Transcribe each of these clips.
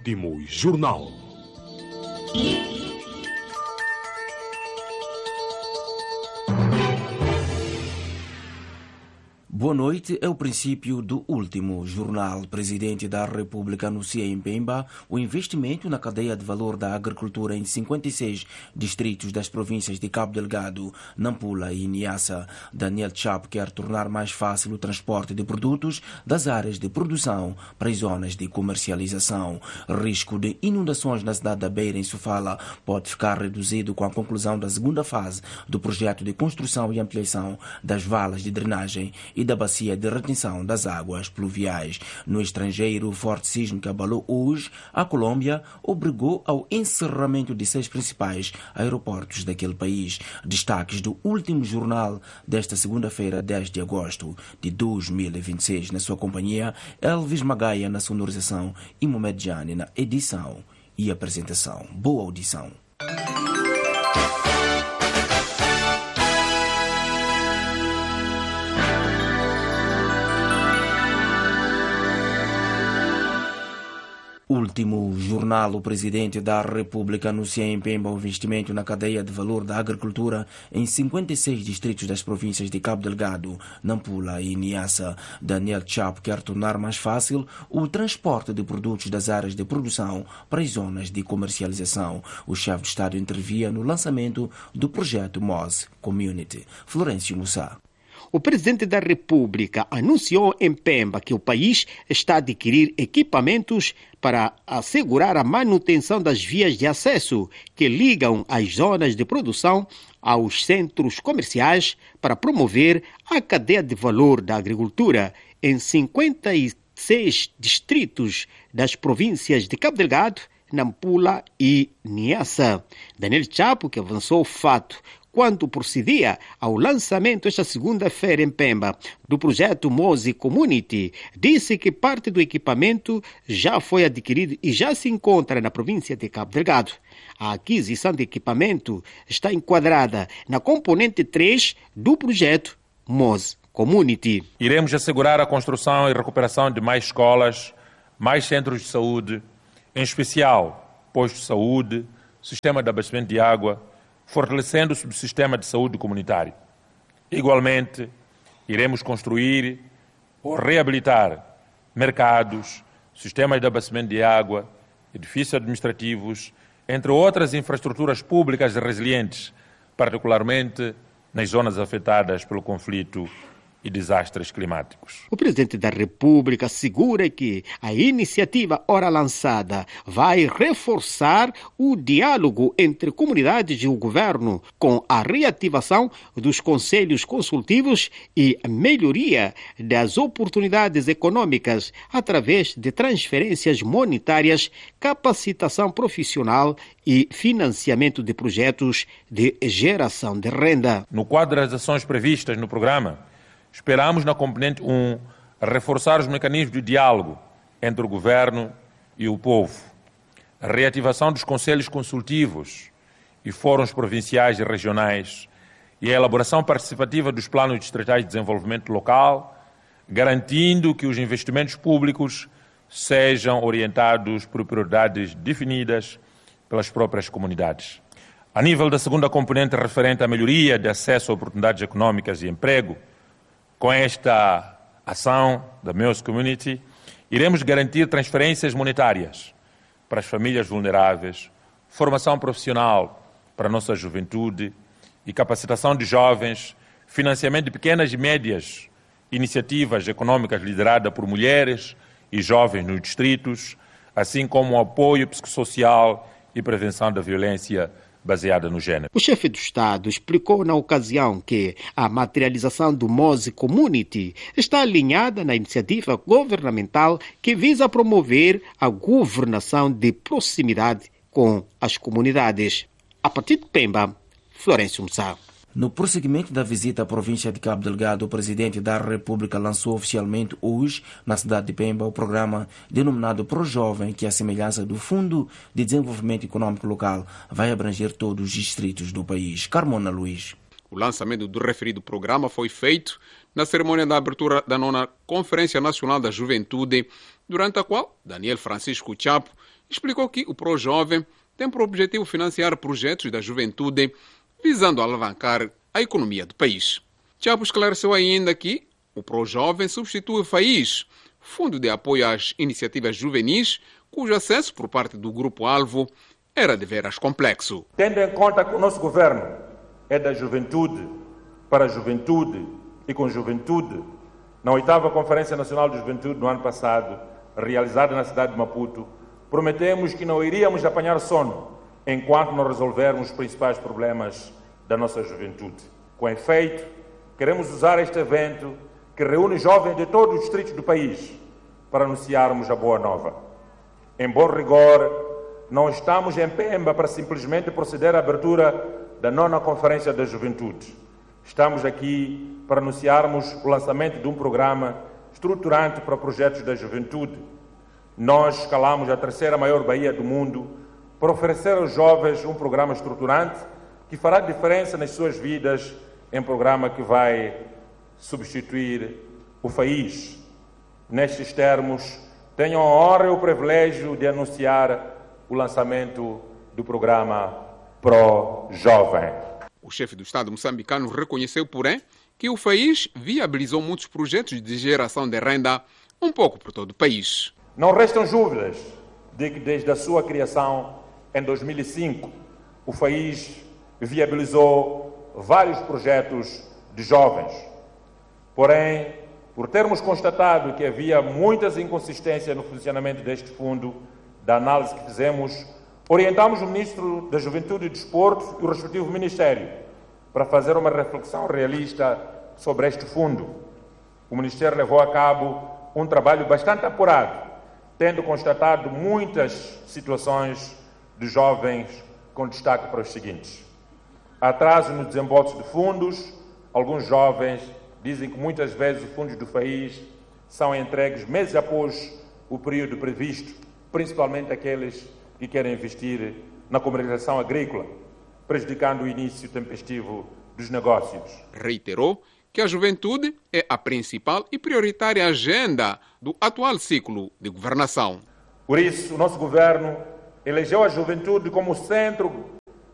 último jornal. Boa noite. É o princípio do último jornal. O presidente da República anuncia em Pemba o investimento na cadeia de valor da agricultura em 56 distritos das províncias de Cabo Delgado, Nampula e Niassa. Daniel Chapo quer tornar mais fácil o transporte de produtos das áreas de produção para as zonas de comercialização. Risco de inundações na cidade da Beira, em Sofala, pode ficar reduzido com a conclusão da segunda fase do projeto de construção e ampliação das valas de drenagem e da bacia de retenção das águas pluviais. No estrangeiro, o forte sismo que abalou hoje a Colômbia obrigou ao encerramento de 6 principais aeroportos daquele país. Destaques do último jornal desta segunda-feira, 10 de agosto de 2026. Na sua companhia, Elvis Magaia na sonorização e Mohamed Jani na edição e apresentação. Boa audição. Último jornal. O presidente da República anuncia em Pemba o investimento na cadeia de valor da agricultura em 56 distritos das províncias de Cabo Delgado, Nampula e Niassa. Daniel Chapo quer tornar mais fácil o transporte de produtos das áreas de produção para as zonas de comercialização. O chefe de Estado intervia no lançamento do projeto MOS Community. Florencio Mussá. O presidente da República anunciou em Pemba que o país está a adquirir equipamentos para assegurar a manutenção das vias de acesso que ligam as zonas de produção aos centros comerciais para promover a cadeia de valor da agricultura em 56 distritos das províncias de Cabo Delgado, Nampula e Niassa. Daniel Chapo, que avançou o fato quando procedia ao lançamento esta segunda-feira em Pemba do projeto MOS Community, disse que parte do equipamento já foi adquirido e já se encontra na província de Cabo Delgado. A aquisição de equipamento está enquadrada na componente 3 do projeto MOS Community. Iremos assegurar a construção e recuperação de mais escolas, mais centros de saúde, em especial postos de saúde, sistema de abastecimento de água, fortalecendo o subsistema de saúde comunitário. Igualmente, iremos construir ou reabilitar mercados, sistemas de abastecimento de água, edifícios administrativos, entre outras infraestruturas públicas resilientes, particularmente nas zonas afetadas pelo conflito e desastres climáticos. O presidente da República assegura que a iniciativa ora lançada vai reforçar o diálogo entre comunidades e o governo, com a reativação dos conselhos consultivos e a melhoria das oportunidades econômicas através de transferências monetárias, capacitação profissional e financiamento de projetos de geração de renda. No quadro das ações previstas no programa, esperamos, na componente 1, reforçar os mecanismos de diálogo entre o governo e o povo, a reativação dos conselhos consultivos e fóruns provinciais e regionais e a elaboração participativa dos planos distritais de desenvolvimento local, garantindo que os investimentos públicos sejam orientados por prioridades definidas pelas próprias comunidades. A nível da segunda componente referente à melhoria de acesso a oportunidades econômicas e emprego, com esta ação da MOS Community, iremos garantir transferências monetárias para as famílias vulneráveis, formação profissional para a nossa juventude e capacitação de jovens, financiamento de pequenas e médias iniciativas econômicas lideradas por mulheres e jovens nos distritos, assim como o apoio psicossocial e prevenção da violência baseada no género. O chefe do Estado explicou na ocasião que a materialização do MOS Community está alinhada na iniciativa governamental que visa promover a governação de proximidade com as comunidades. A partir de Pemba, Florencio Mussá. No prosseguimento da visita à província de Cabo Delgado, o presidente da República lançou oficialmente hoje, na cidade de Pemba, o programa denominado ProJovem, que, à semelhança do Fundo de Desenvolvimento Econômico Local, vai abranger todos os distritos do país. Carmona Luiz. O lançamento do referido programa foi feito na cerimônia da abertura da 9ª Conferência Nacional da Juventude, durante a qual Daniel Francisco Chapo explicou que o ProJovem tem por objetivo financiar projetos da juventude visando alavancar a economia do país. Chapo esclareceu ainda que o ProJovem substitui o FAIS, Fundo de Apoio às Iniciativas Juvenis, cujo acesso por parte do grupo-alvo era de veras complexo. Tendo em conta que o nosso governo é da juventude, para a juventude e com juventude, na 8ª Conferência Nacional de Juventude no ano passado, realizada na cidade de Maputo, prometemos que não iríamos apanhar sono enquanto não resolvermos os principais problemas da nossa juventude. Com efeito, queremos usar este evento que reúne jovens de todos os distritos do país para anunciarmos a boa nova. Em bom rigor, não estamos em Pemba para simplesmente proceder à abertura da 9ª Conferência da Juventude. Estamos aqui para anunciarmos o lançamento de um programa estruturante para projetos da juventude. Nós escalamos a 3ª maior baía do mundo para oferecer aos jovens um programa estruturante que fará diferença nas suas vidas, em programa que vai substituir o FAIS. Nestes termos, tenho a honra e o privilégio de anunciar o lançamento do programa ProJovem. O chefe do Estado moçambicano reconheceu, porém, que o FAIS viabilizou muitos projetos de geração de renda um pouco por todo o país. Não restam dúvidas de que desde a sua criação em 2005, o FAIS viabilizou vários projetos de jovens. Porém, por termos constatado que havia muitas inconsistências no funcionamento deste fundo, da análise que fizemos, orientamos o Ministro da Juventude e Desporto e o respectivo Ministério para fazer uma reflexão realista sobre este fundo. O Ministério levou a cabo um trabalho bastante apurado, tendo constatado muitas situações de jovens com destaque para os seguintes: atraso no desembolso de fundos. Alguns jovens dizem que muitas vezes os fundos do FAIS são entregues meses após o período previsto, principalmente aqueles que querem investir na comercialização agrícola, prejudicando o início tempestivo dos negócios. Reiterou que a juventude é a principal e prioritária agenda do atual ciclo de governação. Por isso, o nosso governo elegeu a juventude como centro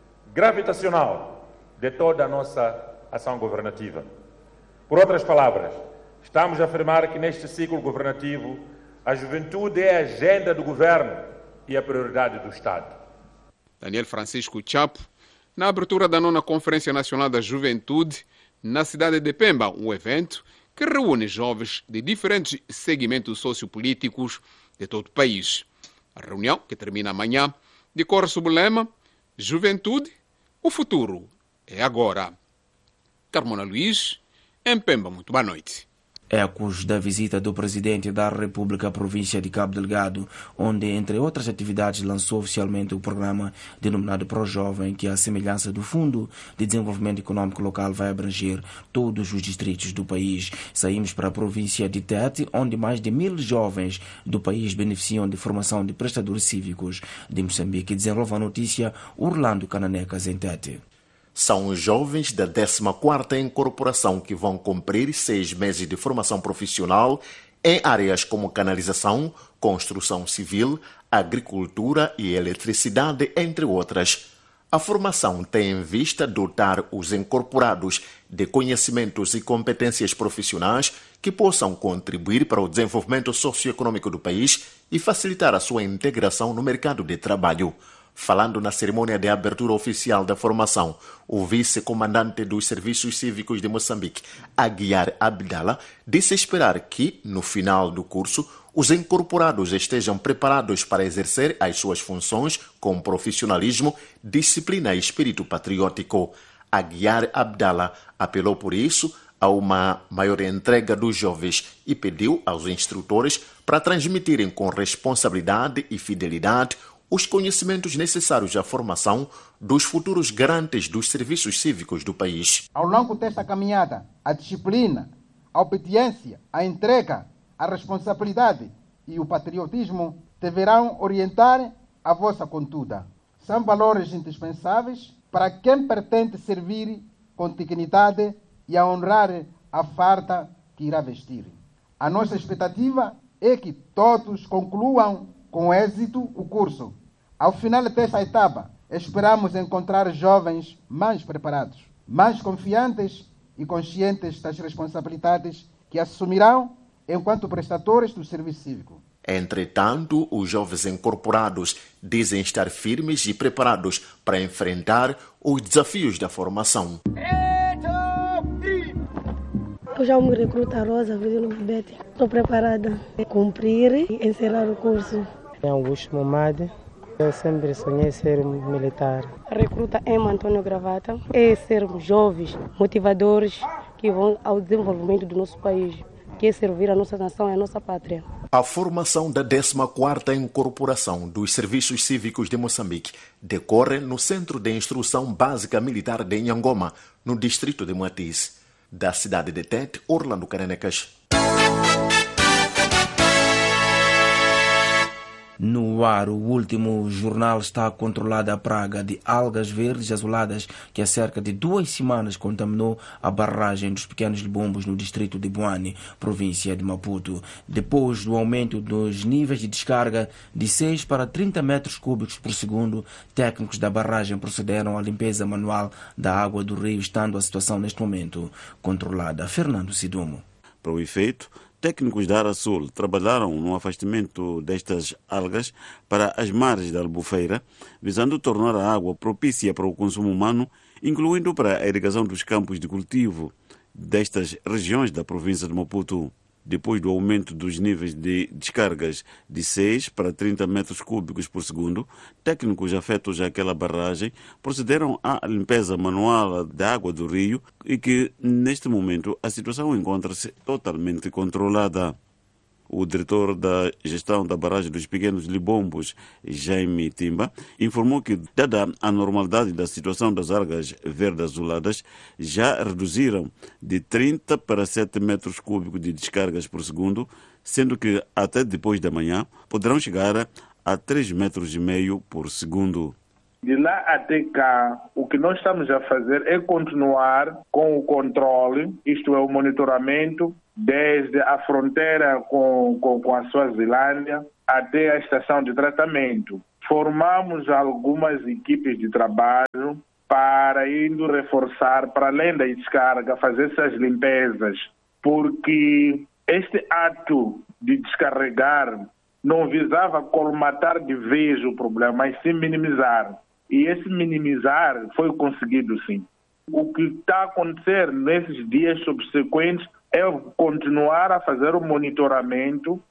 gravitacional de toda a nossa ação governativa. Por outras palavras, estamos a afirmar que neste ciclo governativo a juventude é a agenda do governo e a prioridade do Estado. Daniel Francisco Chapo, na abertura da 9ª Conferência Nacional da Juventude, na cidade de Pemba, um evento que reúne jovens de diferentes segmentos sociopolíticos de todo o país. A reunião, que termina amanhã, decorre sob o lema Juventude, o futuro é agora. Carmona Luiz, em Pemba, muito boa noite. Ecos da visita do Presidente da República à província de Cabo Delgado, onde, entre outras atividades, lançou oficialmente o programa denominado ProJovem, que, à semelhança do Fundo de Desenvolvimento Econômico Local, vai abranger todos os distritos do país. Saímos para a província de Tete, onde mais de 1000 jovens do país beneficiam de formação de prestadores cívicos. De Moçambique, desenvolve a notícia Orlando Cananecas, em Tete. São os jovens da 14ª Incorporação que vão cumprir 6 meses de formação profissional em áreas como canalização, construção civil, agricultura e eletricidade, entre outras. A formação tem em vista dotar os incorporados de conhecimentos e competências profissionais que possam contribuir para o desenvolvimento socioeconômico do país e facilitar a sua integração no mercado de trabalho. Falando na cerimônia de abertura oficial da formação, o vice-comandante dos Serviços Cívicos de Moçambique, Aguiar Abdala, disse esperar que, no final do curso, os incorporados estejam preparados para exercer as suas funções com profissionalismo, disciplina e espírito patriótico. Aguiar Abdala apelou por isso a uma maior entrega dos jovens e pediu aos instrutores para transmitirem com responsabilidade e fidelidade os conhecimentos necessários à formação dos futuros garantes dos serviços cívicos do país. Ao longo desta caminhada, a disciplina, a obediência, a entrega, a responsabilidade e o patriotismo deverão orientar a vossa conduta. São valores indispensáveis para quem pretende servir com dignidade e a honrar a farda que irá vestir. A nossa expectativa é que todos concluam com êxito o curso. Ao final desta etapa, esperamos encontrar jovens mais preparados, mais confiantes e conscientes das responsabilidades que assumirão enquanto prestadores do serviço cívico. Entretanto, os jovens incorporados dizem estar firmes e preparados para enfrentar os desafios da formação. Eu já me recruto Rosa, vivo no Bebete. Estou preparada a cumprir e encerrar o curso. Augusto Momade. Eu sempre sonhei ser militar. A recruta Emma Antônio Gravata é sermos jovens, motivadores que vão ao desenvolvimento do nosso país, que é servir a nossa nação e a nossa pátria. A formação da 14ª Incorporação dos Serviços Cívicos de Moçambique decorre no Centro de Instrução Básica Militar de Inhangoma, no distrito de Moatize. Da cidade de Tete, Orlando Carenecas. No ar, o último jornal está controlada a praga de algas verdes azuladas que há cerca de 2 semanas contaminou a barragem dos Pequenos Libombos no distrito de Buane, província de Maputo. Depois do aumento dos níveis de descarga de 6 para 30 metros cúbicos por segundo, técnicos da barragem procederam à limpeza manual da água do rio, estando a situação neste momento controlada. Fernando Sidumo. Para o efeito, técnicos da Arasul trabalharam no afastamento destas algas para as margens da Albufeira, visando tornar a água propícia para o consumo humano, incluindo para a irrigação dos campos de cultivo destas regiões da província de Maputo. Depois do aumento dos níveis de descargas de 6 para 30 metros cúbicos por segundo, técnicos afetos àquela barragem procederam à limpeza manual da água do rio e que, neste momento, a situação encontra-se totalmente controlada. O diretor da gestão da barragem dos Pequenos Libombos, Jaime Timba, informou que, dada a normalidade da situação das algas verdes azuladas, já reduziram de 30 para 7 metros cúbicos de descargas por segundo, sendo que até depois da manhã poderão chegar a 3,5 metros por segundo. De lá até cá, o que nós estamos a fazer é continuar com o controle, isto é, o monitoramento, desde a fronteira com a Suazilândia até a estação de tratamento. Formamos algumas equipes de trabalho para indo reforçar, para além da descarga, fazer essas limpezas, porque este ato de descarregar não visava colmatar de vez o problema, mas sim minimizar. E esse minimizar foi conseguido, sim. O que está a acontecer nesses dias subsequentes é continuar a fazer o monitoramento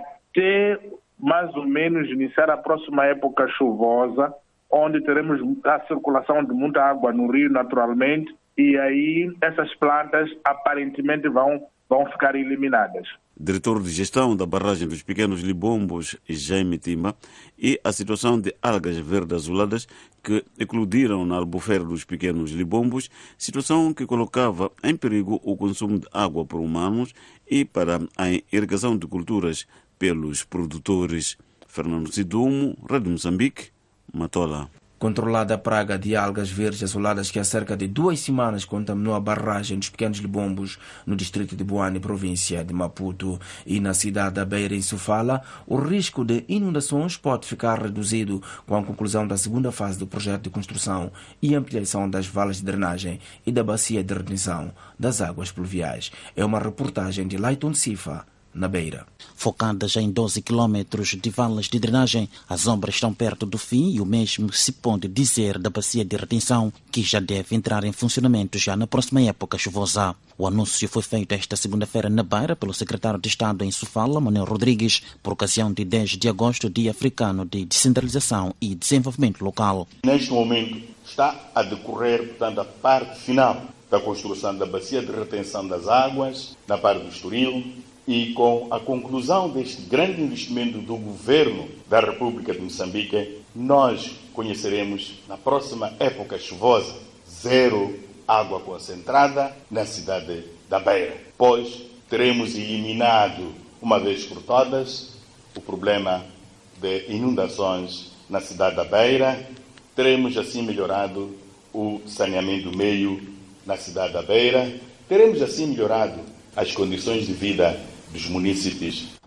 até mais ou menos iniciar a próxima época chuvosa, onde teremos a circulação de muita água no rio naturalmente, e aí essas plantas aparentemente vão ficar eliminadas. Diretor de gestão da barragem dos Pequenos Libombos, Jaime Timba, e a situação de algas verdes azuladas que eclodiram na albufeira dos Pequenos Libombos, situação que colocava em perigo o consumo de água por humanos e para a irrigação de culturas pelos produtores. Fernando Sidumo, Rádio Moçambique, Matola. Controlada a praga de algas verdes azuladas que há cerca de 2 semanas contaminou a barragem dos Pequenos Libombos no distrito de Buane, província de Maputo, e na cidade da Beira, em Sofala, o risco de inundações pode ficar reduzido com a conclusão da segunda fase do projeto de construção e ampliação das valas de drenagem e da bacia de retenção das águas pluviais. É uma reportagem de Leiton Sifa, na Beira. Focadas em 12 quilômetros de valas de drenagem, as obras estão perto do fim e o mesmo se pode dizer da bacia de retenção, que já deve entrar em funcionamento já na próxima época chuvosa. O anúncio foi feito esta segunda-feira na Beira pelo secretário de Estado em Sofala, Manuel Rodrigues, por ocasião de 10 de agosto, Dia Africano de Descentralização e Desenvolvimento Local. Neste momento está a decorrer, portanto, a parte final da construção da bacia de retenção das águas, na parte do Estoril, e com a conclusão deste grande investimento do Governo da República de Moçambique, nós conheceremos, na próxima época chuvosa, zero água concentrada na cidade da Beira, pois teremos eliminado, uma vez por todas, o problema de inundações na cidade da Beira, teremos assim melhorado o saneamento do meio na cidade da Beira, teremos assim melhorado as condições de vida dos municípios.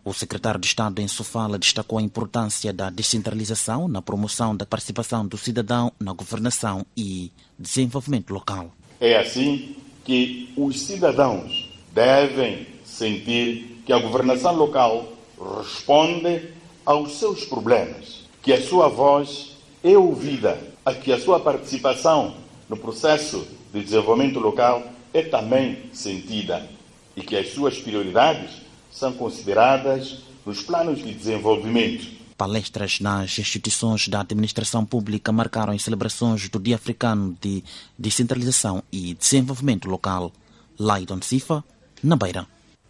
O secretário de Estado em Sofala destacou a importância da descentralização na promoção da participação do cidadão na governação e desenvolvimento local. É assim que os cidadãos devem sentir que a governação local responde aos seus problemas, que a sua voz é ouvida, que a sua participação no processo de desenvolvimento local é também sentida e que as suas prioridades são consideradas nos planos de desenvolvimento. Palestras nas instituições da administração pública marcaram as celebrações do Dia Africano de Descentralização e Desenvolvimento Local. Laidon Sifa, na Beira.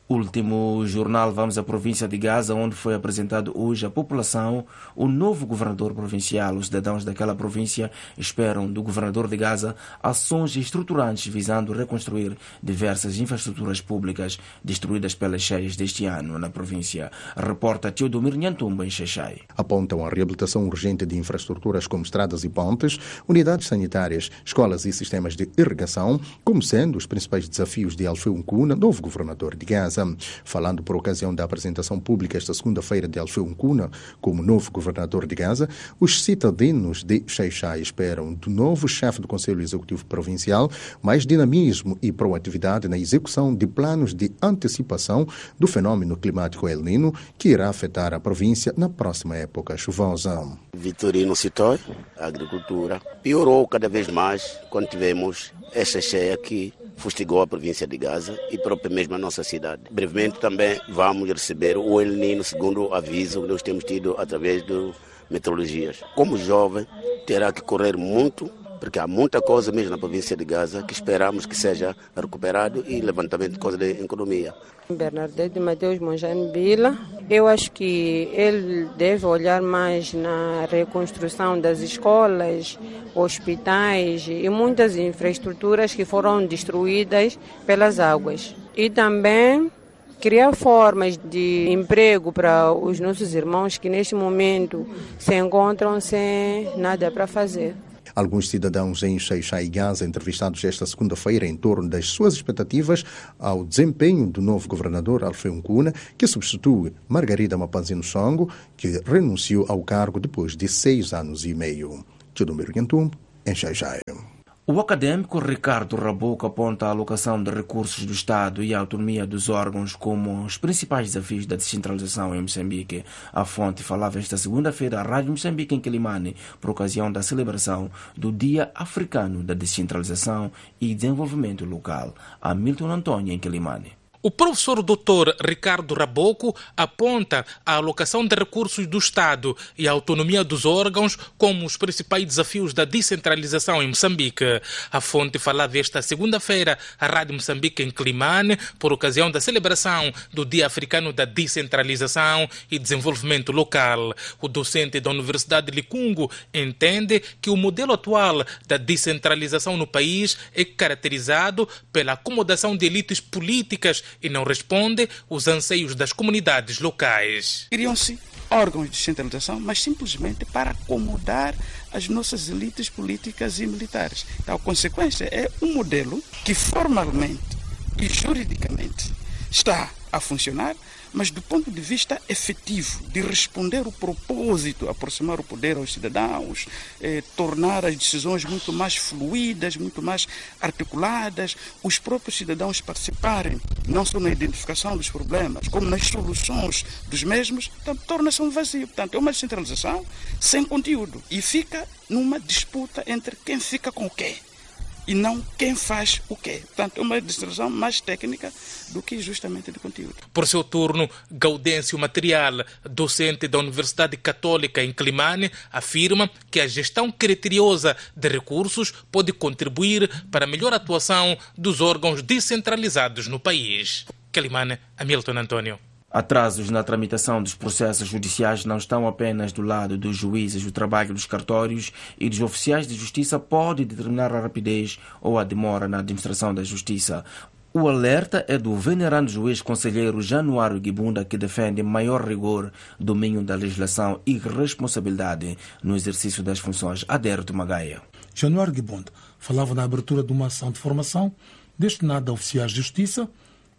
Último jornal, vamos à província de Gaza, onde foi apresentado hoje à população o novo governador provincial. Os cidadãos daquela província esperam do governador de Gaza ações estruturantes visando reconstruir diversas infraestruturas públicas destruídas pelas cheias deste ano na província. Reporta Teodomir Nhantumba em Xaixai. Apontam a reabilitação urgente de infraestruturas como estradas e pontes, unidades sanitárias, escolas e sistemas de irrigação, como sendo os principais desafios de Alfeu Nkuna, novo governador de Gaza. Falando por ocasião da apresentação pública esta segunda-feira de Alfeu Nkuna como novo governador de Gaza, os cidadãos de Xaixai esperam do novo chefe do Conselho Executivo Provincial mais dinamismo e proatividade na execução de planos de antecipação do fenômeno climático El Nino que irá afetar a província na próxima época chuvosa. Vitorino Citói, a agricultura piorou cada vez mais quando tivemos esta cheia que fustigou a província de Gaza e própria mesmo a nossa cidade. Brevemente também vamos receber o El Nino, segundo o aviso que nós temos tido através de meteorologias. Como jovem, terá que correr muito, porque há muita coisa mesmo na província de Gaza que esperamos que seja recuperado e levantamento de coisa de economia. Bernadette Mateus Monjane Bila, eu acho que ele deve olhar mais na reconstrução das escolas, hospitais e muitas infraestruturas que foram destruídas pelas águas. E também criar formas de emprego para os nossos irmãos que neste momento se encontram sem nada para fazer. Alguns cidadãos em Xaixai e Gaza, entrevistados esta segunda-feira em torno das suas expectativas ao desempenho do novo governador Alfeu Nkuna, que substitui Margarida Mapanzino Songo, que renunciou ao cargo depois de 6 anos e meio. Teodomir Nhantumba, em Xaixai. O acadêmico Ricardo Raboco aponta a alocação de recursos do Estado e a autonomia dos órgãos como os principais desafios da descentralização em Moçambique. A fonte falava esta segunda-feira à Rádio Moçambique em Quilimane por ocasião da celebração do Dia Africano da Descentralização e Desenvolvimento Local. Hamilton Antônio em Quilimane. O professor Dr. Ricardo Raboco aponta a alocação de recursos do Estado e a autonomia dos órgãos como os principais desafios da descentralização em Moçambique. A fonte falava esta segunda-feira à Rádio Moçambique em Quilimane por ocasião da celebração do Dia Africano da Descentralização e Desenvolvimento Local. O docente da Universidade de Licungo entende que o modelo atual da descentralização no país é caracterizado pela acomodação de elites políticas e não responde aos anseios das comunidades locais. Criam-se órgãos de descentralização, mas simplesmente para acomodar as nossas elites políticas e militares. Então, a consequência é um modelo que formalmente e juridicamente está a funcionar, mas do ponto de vista efetivo, de responder o propósito, aproximar o poder aos cidadãos, tornar as decisões muito mais fluídas, muito mais articuladas, os próprios cidadãos participarem, não só na identificação dos problemas, como nas soluções dos mesmos, então, torna-se um vazio. Portanto, é uma descentralização sem conteúdo e fica numa disputa entre quem fica com o quê e não quem faz o quê. Portanto, é uma distribuição mais técnica do que justamente de conteúdo. Por seu turno, Gaudêncio Material, docente da Universidade Católica em Quilimane, afirma que a gestão criteriosa de recursos pode contribuir para a melhor atuação dos órgãos descentralizados no país. Quilimane, Hamilton Antônio. Atrasos na tramitação dos processos judiciais não estão apenas do lado dos juízes. O trabalho dos cartórios e dos oficiais de justiça pode determinar a rapidez ou a demora na administração da justiça. O alerta é do venerando juiz conselheiro Januário Guibunda, que defende maior rigor, domínio da legislação e responsabilidade no exercício das funções. Adérito Magaia. Januário Guibunda falava na abertura de uma ação de formação destinada a oficiais de justiça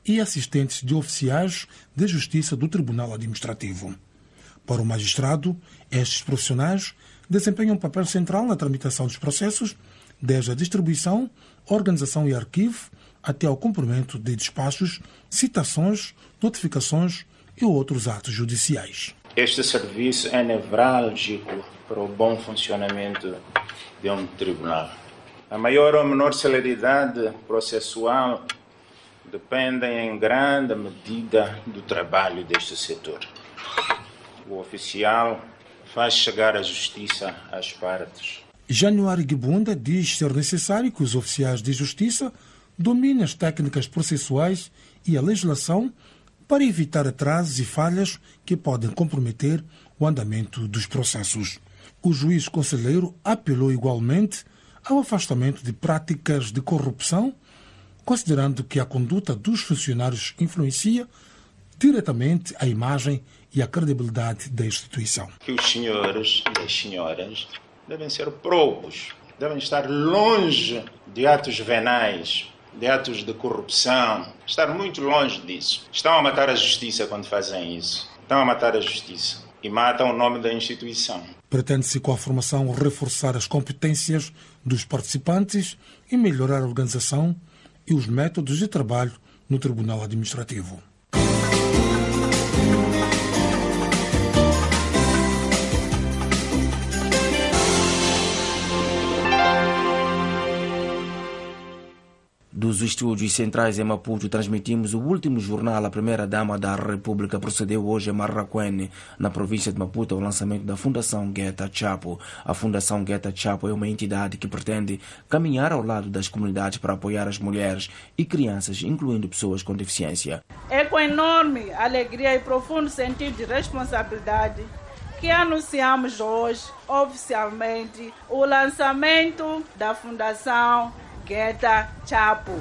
e assistentes de oficiais de justiça do Tribunal Administrativo. Para o magistrado, estes profissionais desempenham um papel central na tramitação dos processos, desde a distribuição, organização e arquivo, até ao cumprimento de despachos, citações, notificações e outros atos judiciais. Este serviço é nevrálgico para o bom funcionamento de um tribunal. A maior ou menor celeridade processual dependem em grande medida do trabalho deste setor. O oficial faz chegar a justiça às partes. Januário Guibunda diz ser necessário que os oficiais de justiça dominem as técnicas processuais e a legislação para evitar atrasos e falhas que podem comprometer o andamento dos processos. O juiz conselheiro apelou igualmente ao afastamento de práticas de corrupção, considerando que a conduta dos funcionários influencia diretamente a imagem e a credibilidade da instituição. Que os senhores e as senhoras devem ser próprios, devem estar longe de atos venais, de atos de corrupção, estar muito longe disso. Estão a matar a justiça quando fazem isso. Estão a matar a justiça e matam o nome da instituição. Pretende-se com a formação reforçar as competências dos participantes e melhorar a organização e os métodos de trabalho no Tribunal Administrativo. Dos estúdios centrais em Maputo, transmitimos o último jornal. A primeira-dama da República procedeu hoje em Marraquene, na província de Maputo, ao lançamento da Fundação Guetta Chapo. A Fundação Guetta Chapo é uma entidade que pretende caminhar ao lado das comunidades para apoiar as mulheres e crianças, incluindo pessoas com deficiência. É com enorme alegria e profundo sentido de responsabilidade que anunciamos hoje, oficialmente, o lançamento da Fundação Guetta Chapo.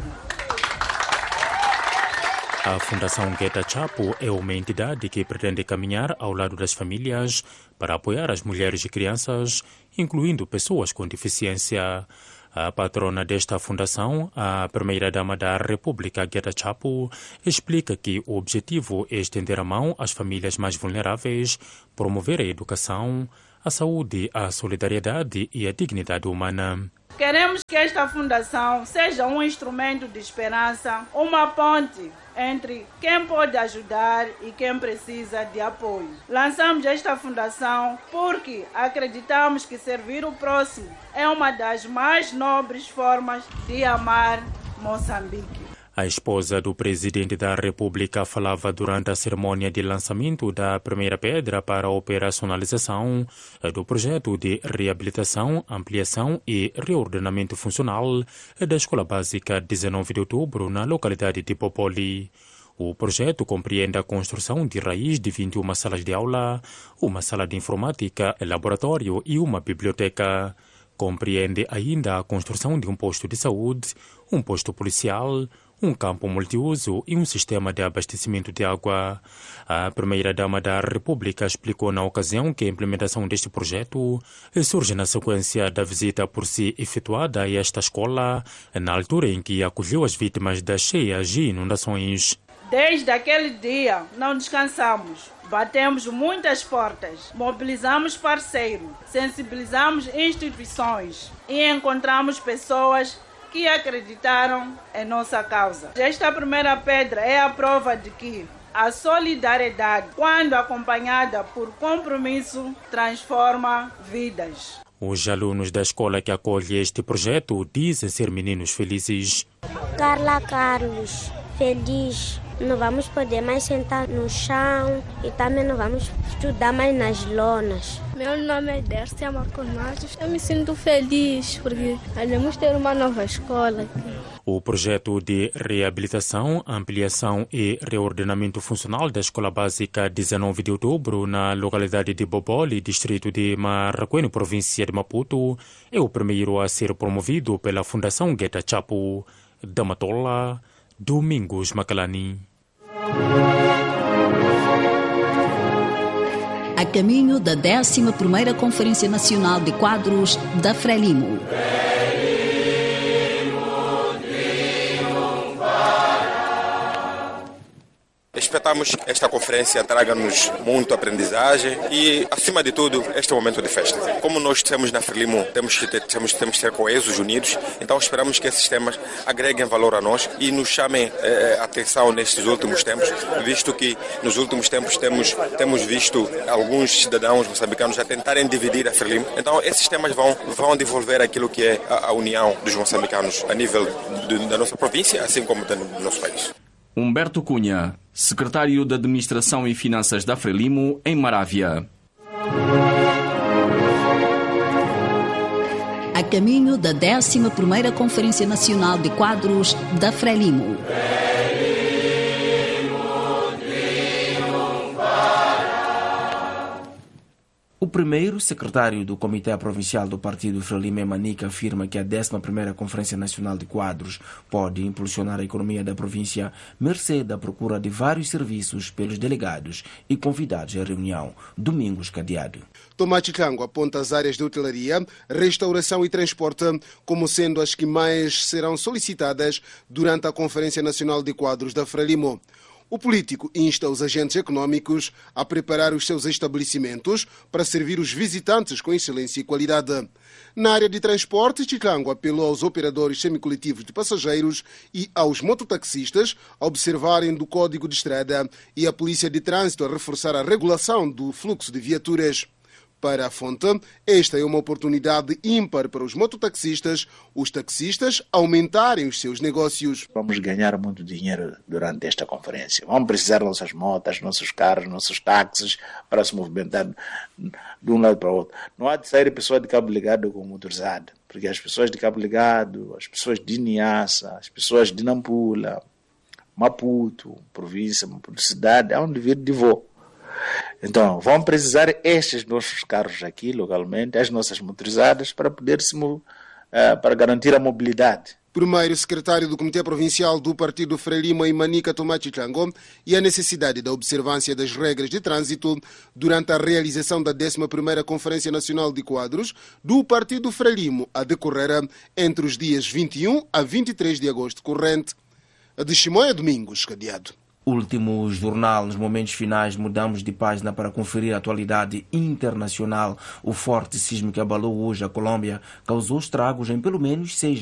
A Fundação Guetta Chapo é uma entidade que pretende caminhar ao lado das famílias para apoiar as mulheres e crianças, incluindo pessoas com deficiência. A patrona desta fundação, a primeira-dama da República, Guetta Chapo, explica que o objetivo é estender a mão às famílias mais vulneráveis, promover a educação, a saúde, a solidariedade e a dignidade humana. Queremos que esta fundação seja um instrumento de esperança, uma ponte entre quem pode ajudar e quem precisa de apoio. Lançamos esta fundação porque acreditamos que servir o próximo é uma das mais nobres formas de amar Moçambique. A esposa do presidente da República falava durante a cerimônia de lançamento da primeira pedra para a operacionalização do projeto de reabilitação, ampliação e reordenamento funcional da Escola Básica 19 de Outubro, na localidade de Popoli. O projeto compreende a construção de raiz de 21 salas de aula, uma sala de informática, laboratório e uma biblioteca. Compreende ainda a construção de um posto de saúde, um posto policial, um campo multiuso e um sistema de abastecimento de água. A primeira-dama da República explicou na ocasião que a implementação deste projeto surge na sequência da visita por si efetuada a esta escola, na altura em que acolheu as vítimas das cheias e inundações. Desde aquele dia, não descansamos. Batemos muitas portas, mobilizamos parceiros, sensibilizamos instituições e encontramos pessoas que acreditaram em nossa causa. Esta primeira pedra é a prova de que a solidariedade, quando acompanhada por compromisso, transforma vidas. Os alunos da escola que acolhe este projeto dizem ser meninos felizes. Carla Carlos, feliz. Não vamos poder mais sentar no chão e também não vamos estudar mais nas lonas. Meu nome é Dércia Marcos Matos. Eu me sinto feliz porque vamos ter uma nova escola aqui. O projeto de reabilitação, ampliação e reordenamento funcional da Escola Básica 19 de Outubro, na localidade de Boboli, distrito de Marraquene, província de Maputo, é o primeiro a ser promovido pela Fundação Guetta Chapo. Da Matola, Domingos Macalani. A caminho da 11ª Conferência Nacional de Quadros da Frelimo. Esperamos que esta conferência traga-nos muito aprendizagem e, acima de tudo, este momento de festa. Como nós temos na Frelimo, temos que ter coesos unidos, então esperamos que esses temas agreguem valor a nós e nos chamem a atenção nestes últimos tempos, visto que nos últimos tempos temos visto alguns cidadãos moçambicanos a tentarem dividir a Frelimo. Então esses temas vão desenvolver aquilo que é a união dos moçambicanos a nível da nossa província, assim como do nosso país. Humberto Cunha, secretário de Administração e Finanças da Frelimo, em Marávia. A caminho da 11ª Conferência Nacional de Quadros da Frelimo. O primeiro secretário do Comitê Provincial do Partido Frelimo, Manica, afirma que a 11ª Conferência Nacional de Quadros pode impulsionar a economia da província, mercê da procura de vários serviços pelos delegados e convidados à reunião. Domingos Cadeado. Tomate Cango aponta as áreas de hotelaria, restauração e transporte como sendo as que mais serão solicitadas durante a Conferência Nacional de Quadros da Frelimo. O político insta os agentes econômicos a preparar os seus estabelecimentos para servir os visitantes com excelência e qualidade. Na área de transporte, Chicango apelou aos operadores semicoletivos de passageiros e aos mototaxistas a observarem do Código de Estrada e a Polícia de Trânsito a reforçar a regulação do fluxo de viaturas. Para a fonte, esta é uma oportunidade ímpar para os mototaxistas, os taxistas, aumentarem os seus negócios. Vamos ganhar muito dinheiro durante esta conferência. Vamos precisar das nossas motas, nossos carros, nossos táxis para se movimentar de um lado para o outro. Não há de sair pessoa de cabo ligado com motorizado, porque as pessoas de cabo ligado, as pessoas de Niassa, as pessoas de Nampula, Maputo, província, cidade, há onde vir de voo. Então, vão precisar estes nossos carros aqui, localmente, as nossas motorizadas, para poder para garantir a mobilidade. Primeiro secretário do Comitê Provincial do Partido Frelimo, Manica Tomate Chango, e a necessidade da observância das regras de trânsito durante a realização da 11ª Conferência Nacional de Quadros do Partido Frelimo, a decorrer entre os dias 21 a 23 de agosto corrente. De Chimoia, Domingos Cadeado. Último jornal, nos momentos finais, mudamos de página para conferir a atualidade internacional. O forte sismo que abalou hoje a Colômbia causou estragos em pelo menos 6